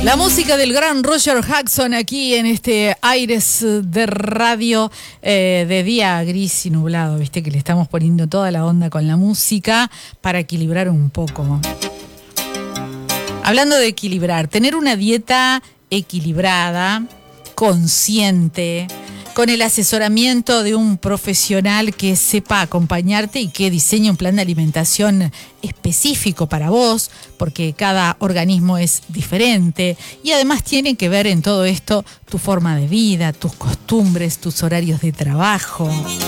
La música del gran Roger Hodgson aquí en este Aires de Radio de día gris y nublado. Viste que le estamos poniendo toda la onda con la música para equilibrar un poco. Hablando de equilibrar, tener una dieta equilibrada, consciente, con el asesoramiento de un profesional que sepa acompañarte y que diseñe un plan de alimentación específico para vos, porque cada organismo es diferente y además tiene que ver en todo esto tu forma de vida, tus costumbres, tus horarios de trabajo.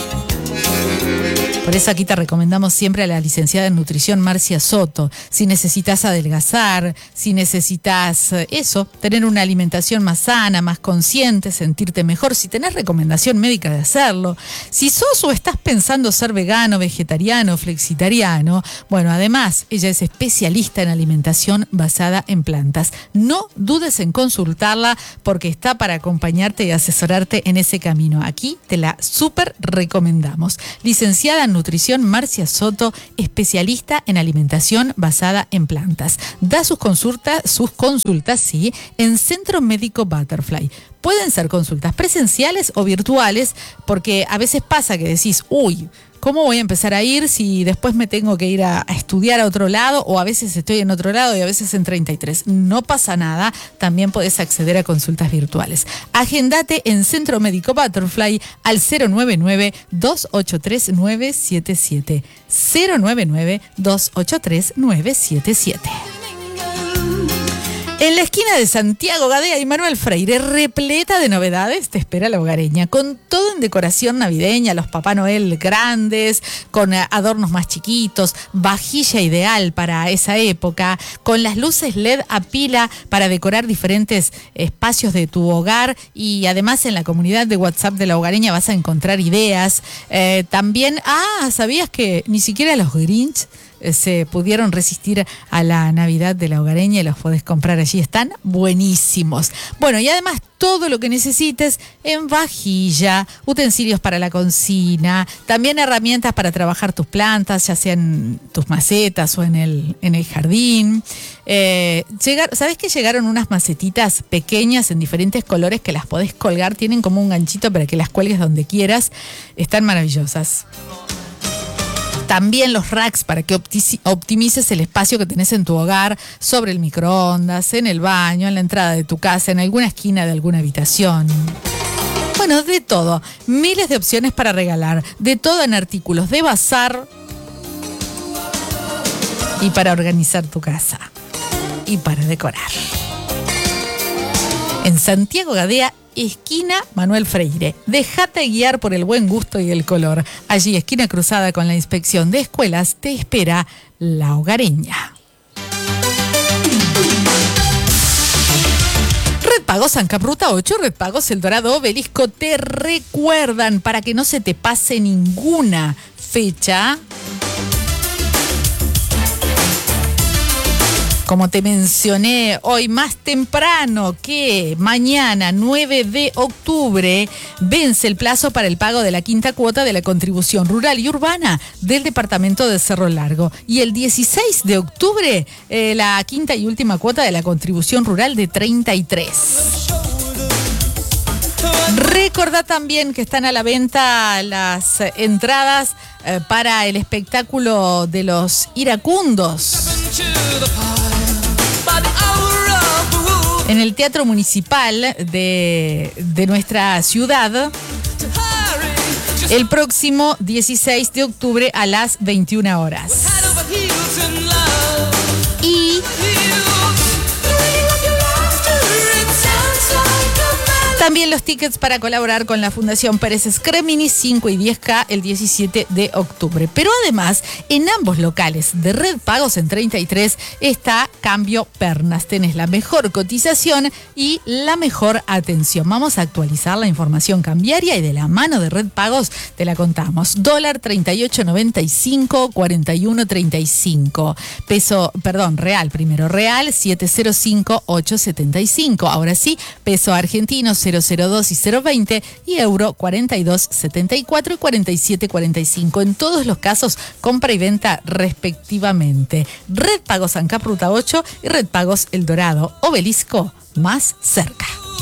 Por eso aquí te recomendamos siempre a la licenciada en nutrición Marcia Soto. Si necesitas adelgazar, si necesitas tener una alimentación más sana, más consciente, sentirte mejor, si tenés recomendación médica de hacerlo, si sos o estás pensando ser vegano, vegetariano, flexitariano, bueno, además ella es especialista en alimentación basada en plantas. No dudes en consultarla porque está para acompañarte y asesorarte en ese camino. Aquí te la súper recomendamos. Licenciada en nutrición Marcia Soto, especialista en alimentación basada en plantas. Da sus consultas, sí, en Centro Médico Butterfly. Pueden ser consultas presenciales o virtuales, porque a veces pasa que decís, uy, ¿cómo voy a empezar a ir si después me tengo que ir a estudiar a otro lado o a veces estoy en otro lado y a veces en 33? No pasa nada, también podés acceder a consultas virtuales. Agendate en Centro Médico Butterfly al 099-283-977. 099-283-977. En la esquina de Santiago Gadea y Manuel Freire, repleta de novedades, te espera La Hogareña, con todo en decoración navideña, los Papá Noel grandes, con adornos más chiquitos, vajilla ideal para esa época, con las luces LED a pila para decorar diferentes espacios de tu hogar, y además en la comunidad de WhatsApp de La Hogareña vas a encontrar ideas. También, ¿sabías que ni siquiera los Grinch se pudieron resistir a la Navidad de La Hogareña y los podés comprar allí? Están buenísimos. Bueno, y además todo lo que necesites en vajilla, utensilios para la cocina, también herramientas para trabajar tus plantas, ya sean tus macetas o en el jardín. ¿Sabés que llegaron unas macetitas pequeñas en diferentes colores que las podés colgar? Tienen como un ganchito para que las cuelgues donde quieras. Están maravillosas. También los racks para que optimices el espacio que tenés en tu hogar, sobre el microondas, en el baño, en la entrada de tu casa, en alguna esquina de alguna habitación. Bueno, de todo. Miles de opciones para regalar. De todo en artículos de bazar y para organizar tu casa. Y para decorar. En Santiago Gadea, esquina Manuel Freire. Déjate guiar por el buen gusto y el color. Allí, esquina cruzada con la inspección de escuelas, te espera La Hogareña. Red Pagos ANCAP Ruta 8, Red Pagos El Dorado, Obelisco, te recuerdan para que no se te pase ninguna fecha. Como te mencioné hoy más temprano, que mañana 9 de octubre vence el plazo para el pago de la quinta cuota de la contribución rural y urbana del departamento de Cerro Largo. Y el 16 de octubre la quinta y última cuota de la contribución rural de 33. Recordá también que están a la venta las entradas para el espectáculo de los iracundos en el Teatro Municipal de nuestra ciudad el próximo 16 de octubre a las 21 horas. Y también los tickets para colaborar con la Fundación Pérez Scremini 5 y 10K el 17 de octubre. Pero además, en ambos locales de Red Pagos en 33 está Cambio Pernas. Tenés la mejor cotización y la mejor atención. Vamos a actualizar la información cambiaria y de la mano de Red Pagos te la contamos. Dólar 38.95, 41.35. Real primero. Real 705.875. Ahora sí, peso argentino 0,93 002 y 020 y euro 42,74 y 47,45. En todos los casos, compra y venta respectivamente. Red Pagos ANCAP Ruta 8 y Red Pagos El Dorado, Obelisco, más cerca.